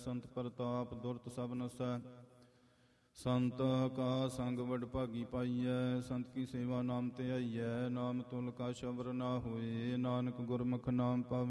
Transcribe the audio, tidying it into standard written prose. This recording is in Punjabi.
ਸੰਤ ਪ੍ਰਤਾਪ ਦੁਰਤ ਸਭ ਨਸੈ। ਸੰਤ ਕਾ ਸੰਗ ਵਡ ਭਾਗੀ ਪਾਈਐ, ਸੰਤ ਕੀ ਸੇਵਾ ਨਾਮ ਤੇ ਆਈਐ। ਨਾਮ ਤੁਲ ਕਾ ਸ਼ਬਰ ਨਾ ਹੋਏ, ਨਾਨਕ ਗੁਰਮੁਖ ਨਾਮ ਪਾਵੇ।